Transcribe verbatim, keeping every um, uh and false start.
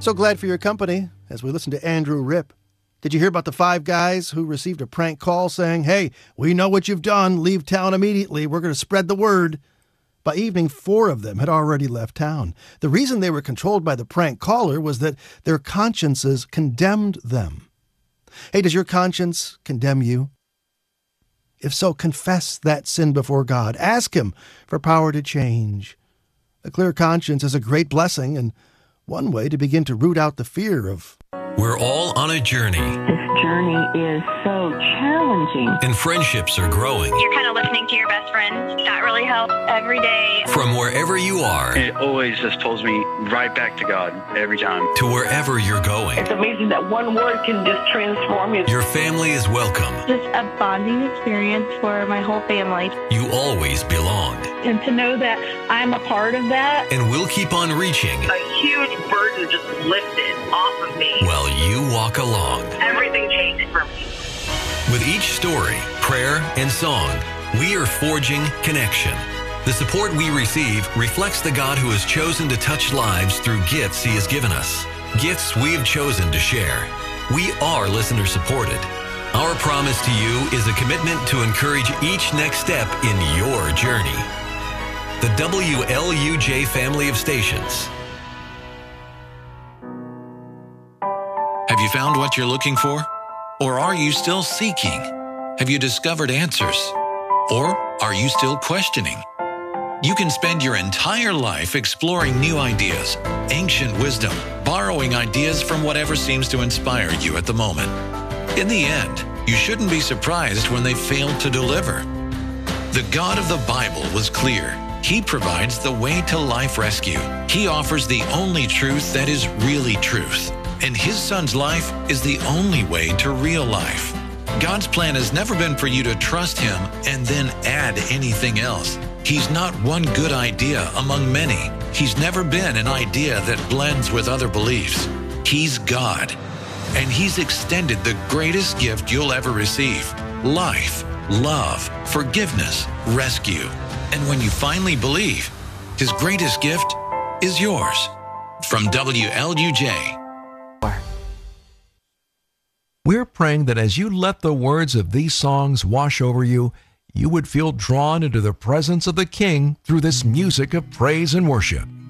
So glad for your company as we listen to Andrew Ripp. Did you hear about the five guys who received a prank call saying, "Hey, we know what you've done. Leave town immediately. We're going to spread the word." By evening, four of them had already left town. The reason they were controlled by the prank caller was that their consciences condemned them. Hey, does your conscience condemn you? If so, confess that sin before God. Ask Him for power to change. A clear conscience is a great blessing and one way to begin to root out the fear of. We're all on a journey. This journey is so challenging. And friendships are growing. You're kind of listening to your best friend. That really helps every day. From wherever you are. It always just pulls me right back to God every time. To wherever you're going. It's amazing that one word can just transform you. Your family is welcome. Just a bonding experience for my whole family. You always belong. And to know that I'm a part of that. And we'll keep on reaching. A huge burden just lifted off of me. While you walk along. Everything changed for me. With each story, prayer, and song, we are forging connection. The support we receive reflects the God who has chosen to touch lives through gifts He has given us. Gifts we have chosen to share. We are listener supported. Our promise to you is a commitment to encourage each next step in your journey. The W L U J family of stations. Have you found what you're looking for? Or are you still seeking? Have you discovered answers? Or are you still questioning? You can spend your entire life exploring new ideas, ancient wisdom, borrowing ideas from whatever seems to inspire you at the moment. In the end, you shouldn't be surprised when they fail to deliver. The God of the Bible was clear. He provides the way to life rescue. He offers the only truth that is really truth. And His Son's life is the only way to real life. God's plan has never been for you to trust Him and then add anything else. He's not one good idea among many. He's never been an idea that blends with other beliefs. He's God. And He's extended the greatest gift you'll ever receive: life, love, forgiveness, rescue. And when you finally believe, His greatest gift is yours. From W L U J. We're praying that as you let the words of these songs wash over you, you would feel drawn into the presence of the King through this music of praise and worship.